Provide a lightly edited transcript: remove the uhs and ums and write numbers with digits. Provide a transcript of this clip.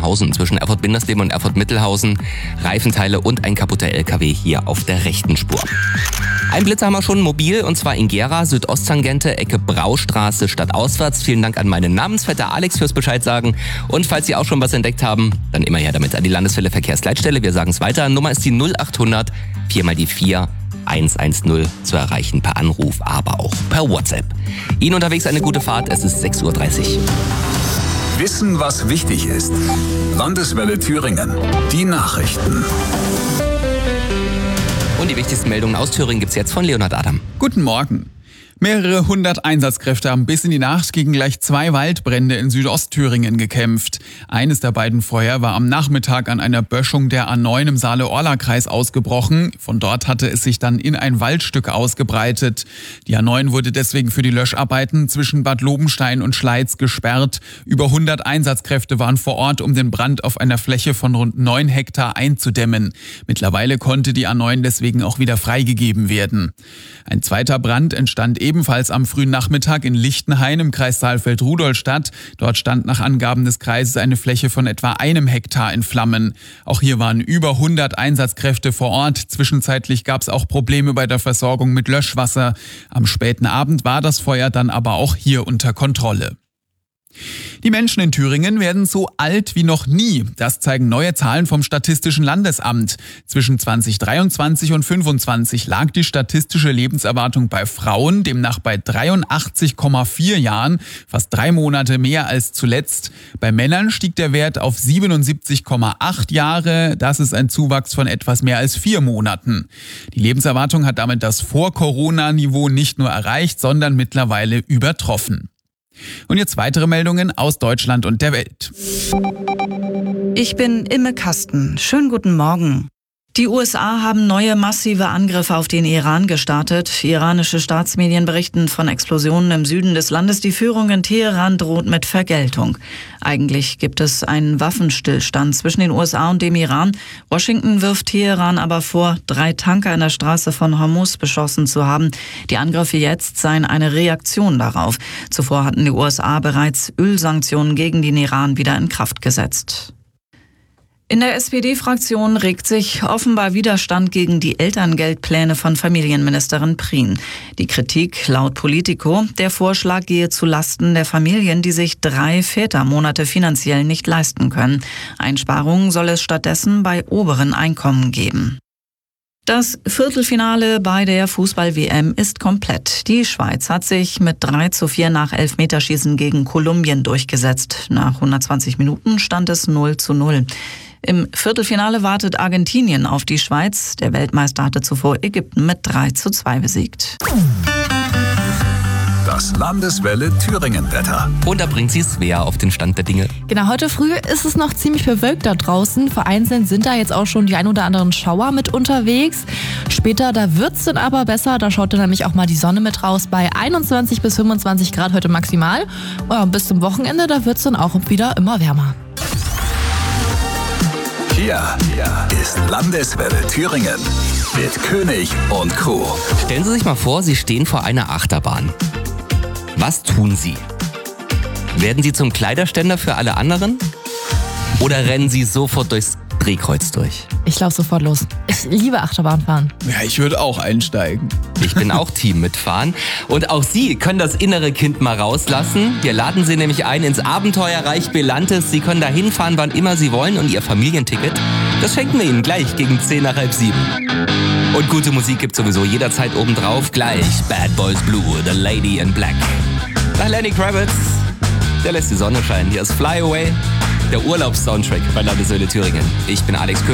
Oberhausen zwischen Erfurt-Bindersleben und Erfurt-Mittelhausen. Reifenteile und ein kaputter LKW hier auf der rechten Spur. Ein Blitzer haben wir schon mobil, und zwar in Gera, Südosttangente, Ecke Braustraße, stadtauswärts. Vielen Dank an meinen Namensvetter Alex fürs Bescheid sagen. Und falls Sie auch schon was entdeckt haben, dann immer her damit an die Landeswelle Verkehrsleitstelle. Wir sagen es weiter. Nummer ist die 0800 4x4 110 zu erreichen per Anruf, aber auch per WhatsApp. Ihnen unterwegs eine gute Fahrt. Es ist 6.30 Uhr. Wissen, was wichtig ist. Landeswelle Thüringen. Die Nachrichten. Und die wichtigsten Meldungen aus Thüringen gibt's jetzt von Leonhard Adam. Guten Morgen. Mehrere hundert Einsatzkräfte haben bis in die Nacht gegen gleich 2 Waldbrände in Südostthüringen gekämpft. Eines der beiden Feuer war am Nachmittag an einer Böschung der A9 im Saale-Orla-Kreis ausgebrochen. Von dort hatte es sich dann in ein Waldstück ausgebreitet. Die A9 wurde deswegen für die Löscharbeiten zwischen Bad Lobenstein und Schleiz gesperrt. Über 100 Einsatzkräfte waren vor Ort, um den Brand auf einer Fläche von rund 9 Hektar einzudämmen. Mittlerweile konnte die A9 deswegen auch wieder freigegeben werden. Ein zweiter Brand entstand ebenfalls am frühen Nachmittag in Lichtenhain im Kreis Saalfeld-Rudolstadt. Dort stand nach Angaben des Kreises eine Fläche von etwa 1 Hektar in Flammen. Auch hier waren über 100 Einsatzkräfte vor Ort. Zwischenzeitlich gab es auch Probleme bei der Versorgung mit Löschwasser. Am späten Abend war das Feuer dann aber auch hier unter Kontrolle. Die Menschen in Thüringen werden so alt wie noch nie. Das zeigen neue Zahlen vom Statistischen Landesamt. Zwischen 2023 und 2025 lag die statistische Lebenserwartung bei Frauen demnach bei 83,4 Jahren, fast 3 Monate mehr als zuletzt. Bei Männern stieg der Wert auf 77,8 Jahre. Das ist ein Zuwachs von etwas mehr als 4 Monaten. Die Lebenserwartung hat damit das Vor-Corona-Niveau nicht nur erreicht, sondern mittlerweile übertroffen. Und jetzt weitere Meldungen aus Deutschland und der Welt. Ich bin Imme Kasten. Schönen guten Morgen. Die USA haben neue massive Angriffe auf den Iran gestartet. Iranische Staatsmedien berichten von Explosionen im Süden des Landes. Die Führung in Teheran droht mit Vergeltung. Eigentlich gibt es einen Waffenstillstand zwischen den USA und dem Iran. Washington wirft Teheran aber vor, 3 Tanker in der Straße von Hormuz beschossen zu haben. Die Angriffe jetzt seien eine Reaktion darauf. Zuvor hatten die USA bereits Ölsanktionen gegen den Iran wieder in Kraft gesetzt. In der SPD-Fraktion regt sich offenbar Widerstand gegen die Elterngeldpläne von Familienministerin Prien. Die Kritik laut Politico: Der Vorschlag gehe zu Lasten der Familien, die sich 3 Vätermonate finanziell nicht leisten können. Einsparungen soll es stattdessen bei oberen Einkommen geben. Das Viertelfinale bei der Fußball-WM ist komplett. Die Schweiz hat sich mit 3:4 nach Elfmeterschießen gegen Kolumbien durchgesetzt. Nach 120 Minuten stand es 0:0. Im Viertelfinale wartet Argentinien auf die Schweiz. Der Weltmeister hatte zuvor Ägypten mit 3:2 besiegt. Das Landeswelle Thüringen-Wetter. Und da bringt sie Svea auf den Stand der Dinge. Genau, heute früh ist es noch ziemlich bewölkt da draußen. Vereinzelt sind da jetzt auch schon die ein oder anderen Schauer mit unterwegs. Später, da wird's dann aber besser. Da schaut dann nämlich auch mal die Sonne mit raus bei 21 bis 25 Grad heute maximal. Ja, bis zum Wochenende, da wird's dann auch wieder immer wärmer. Hier ist Landeswelle Thüringen mit König und Co. Stellen Sie sich mal vor, Sie stehen vor einer Achterbahn. Was tun Sie? Werden Sie zum Kleiderständer für alle anderen? Oder rennen Sie sofort durchs Drehkreuz durch? Ich laufe sofort los. Ich liebe Achterbahnfahren. Ja, ich würde auch einsteigen. Ich bin auch Team mitfahren. Und auch Sie können das innere Kind mal rauslassen. Wir laden Sie nämlich ein ins Abenteuerreich Belantes. Sie können da hinfahren, wann immer Sie wollen. Und Ihr Familienticket, das schenken wir Ihnen gleich gegen 6:10. Und gute Musik gibt's sowieso jederzeit obendrauf. Gleich Bad Boys Blue, The Lady in Black. Nach Lenny Kravitz, der lässt die Sonne scheinen. Hier ist Fly Away, der Urlaubssoundtrack bei Landeswelle Thüringen. Ich bin Alex König.